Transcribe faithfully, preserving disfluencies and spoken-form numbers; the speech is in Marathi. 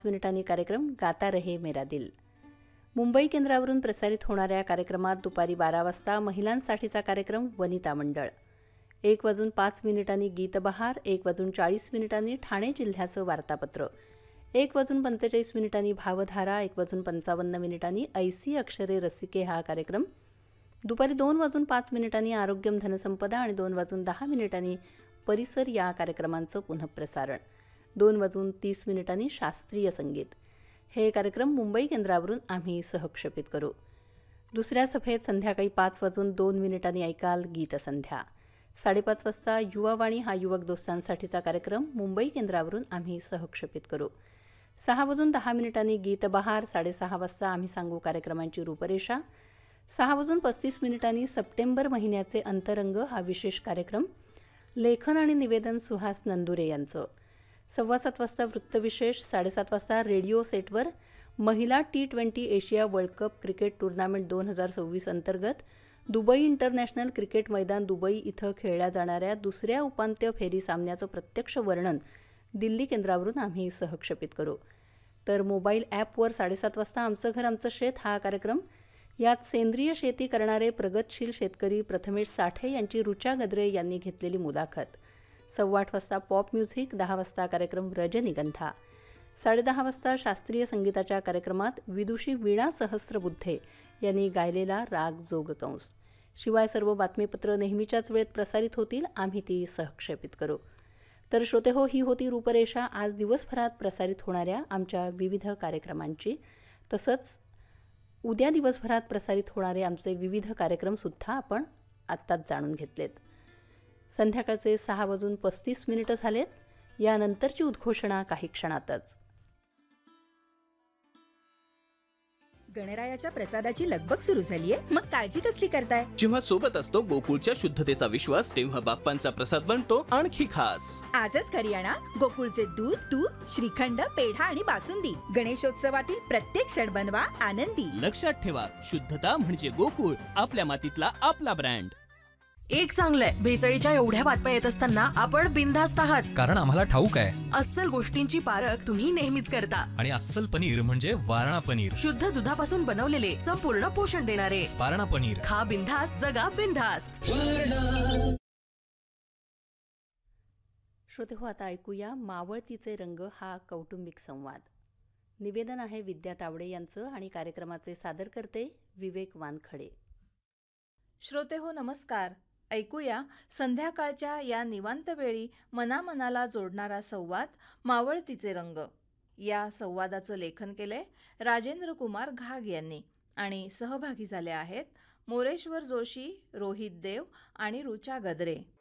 मिनिटांनी कार्यक्रम गाता रहे मेरा दिल. मुंबई केंद्रावरून प्रसारित होणाऱ्या कार्यक्रमात दुपारी बारा वाजता महिलांसाठीचा कार्यक्रम वनिता मंडळ, एक वाजून पाच मिनिटांनी गीतबहार, एक वाजून चाळीस मिनिटांनी ठाणे जिल्ह्याचं वार्तापत्र, एक वाजून पंचेचाळीस मिनिटांनी भावधारा, एक वाजून पंचावन्न मिनिटांनी ऐसी अक्षरे रसिके हा कार्यक्रम, दुपारी दोन वाजून पाच मिनिटांनी आरोग्यम धनसंपदा आणि दोन वाजून दहा मिनिटांनी परिसर या कार्यक्रमांचं पुनःप्रसारण, दोन वाजून तीस मिनिटांनी शास्त्रीय संगीत. हे कार्यक्रम मुंबई केंद्रावरून आम्ही सहक्षेपित करू. दुसऱ्या सफेत संध्याकाळी पाच वाजून दोन मिनिटांनी ऐकाल गीतसंध्या. साडेपाच वाजता युवावाणी हा युवक दोस्तांसाठीचा कार्यक्रम मुंबई केंद्रावरून आम्ही सहक्षेपित करू. सहा वाजून दहा मिनिटांनी गीतबहार. साडेसहा वाजता आम्ही सांगू कार्यक्रमांची रूपरेषा. सहा वाजून पस्तीस मिनिटांनी सप्टेंबर महिन्याचे अंतरंग हा विशेष कार्यक्रम, लेखन आणि निवेदन सुहास नंदुरे यांचं. सव्वा सात वाजता वृत्तविशेष. साडेसात वाजता रेडिओ सेटवर महिला T twenty Asia world cup cricket tournament दोन हजार सव्वीस अंतर्गत दुबई इंटरनॅशनल क्रिकेट मैदान दुबई इथं खेळल्या जाणाऱ्या दुसऱ्या उपांत्य फेरी सामन्याचं प्रत्यक्ष वर्णन दिल्ली केंद्रावरून आम्ही सहक्षेपित करू. तर मोबाईल ॲपवर साडेसात वाजता आमचं घर आमचं शेत हा कार्यक्रम, यात सेंद्रिय शेती करणारे प्रगतशील शेतकरी प्रथमेश साठे यांची ऋचा गद्रे यांनी घेतलेली मुलाखत. सव्वा आठ वाजता पॉप म्युझिक. दहा वाजता कार्यक्रम रजनीगंधा. साडेदहा वाजता शास्त्रीय संगीताच्या कार्यक्रमात विदुषी वीणा सहस्त्रबुद्धे यांनी गायलेला राग जोगकंस. शिवाय सर्व बातमीपत्र नेहमीच्याच वेळेत प्रसारित होतील, आम्ही ती सहक्षेपित करू. तर श्रोते हो, ही होती रूपरेषा आज दिवसभरात प्रसारित होणाऱ्या आमच्या विविध कार्यक्रमांची. तसंच उद्या दिवसभरात प्रसारित होणारे आमचे विविध कार्यक्रमसुद्धा आपण आत्ताच जाणून घेतलेत. संध्याकाळचे सहा वाजून पस्तीस मिनिटं झालेत. यानंतरची उद्घोषणा काही क्षणातच. गणरायाच्या प्रसादाची लगबग सुरू झालीये, मग काळजी कसली करताय? जेव्हा सोबत असतो गोकुळच्या शुद्धतेचा विश्वास, तेव्हा बाप्पांचा प्रसाद बनतो आणखी खास. आजच घरी आणा गोकुळचे दूध, तूप, श्रीखंड, पेढा आणि बासुंदी. गणेशोत्सवातील प्रत्येक क्षण बनवा आनंदी. लक्षात ठेवा, शुद्धता म्हणजे गोकुळ, आपल्या मातीतला आपला ब्रँड. एक चांगलंय, भेसळीच्या एवढ्या बातम्या येत असताना आपण बिनधास्त आहात, कारण आम्हाला ठाऊक आहे अस्सल गोष्टींची पारख तुम्ही नेहमीच करता. आणि अस्सल पनीर म्हणजे वारणा पनीर, शुद्ध दुधापासून बनवलेले, संपूर्ण पोषण देणारे. वारणा पनीर, खा बिनधास्त, जगा बिनधास्त. श्रोते हो, आता ऐकूया मावळतीचे रंग हा कौटुंबिक संवाद. निवेदन आहे विद्या तावडे यांचं आणि कार्यक्रमाचे सादर करते विवेक वानखडे. श्रोते हो नमस्कार. ऐकूया संध्याकाळच्या या निवांत वेळी मनामनाला जोडणारा संवाद मावळतीचे रंग. या संवादाचं लेखन केलंय राजेंद्र कुमार घाग यांनी आणि सहभागी झाले आहेत मोरेश्वर जोशी, रोहित देव आणि ऋचा गद्रे.